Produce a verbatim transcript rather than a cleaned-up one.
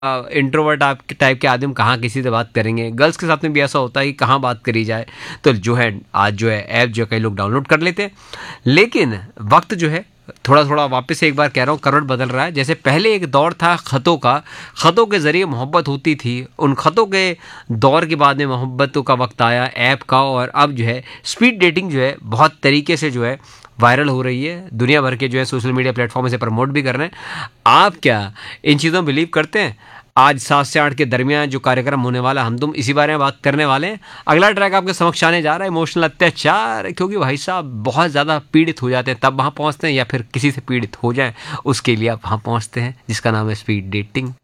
Introvert आप type के आदमी कहाँ किसी से बात करेंगे। गर्ल्स के साथ में भी ऐसा होता है कि कहाँ बात करी जाए। तो जो है आज जो है ऐप जो है कई लोग डाउनलोड कर लेते हैं, लेकिन वक्त जो है थोड़ा थोड़ा वापस से एक बार कह रहा हूँ करवट बदल रहा है। जैसे पहले एक दौर था ख़तों का, ख़तों के ज़रिए मोहब्बत होती थी, उन ख़तों के दौर के बाद में मोहब्बतों का वक्त आया ऐप का, और अब जो है स्पीड डेटिंग जो है बहुत तरीके से जो है वायरल हो रही है। दुनिया भर के जो है सोशल मीडिया प्लेटफॉर्म से प्रमोट भी कर रहे हैं। आप क्या इन चीज़ों में बिलीव करते हैं? आज सात से आठ के दरमियान जो कार्यक्रम होने वाला, हम तुम इसी बारे में बात करने वाले हैं। अगला ट्रैक आपके समक्ष आने जा रहा है इमोशनल अत्याचार, क्योंकि भाई साहब बहुत ज़्यादा पीड़ित हो जाते हैं तब वहाँ पहुँचते हैं, या फिर किसी से पीड़ित हो जाए उसके लिए आप वहाँ पहुँचते हैं, जिसका नाम है स्पीड डेटिंग।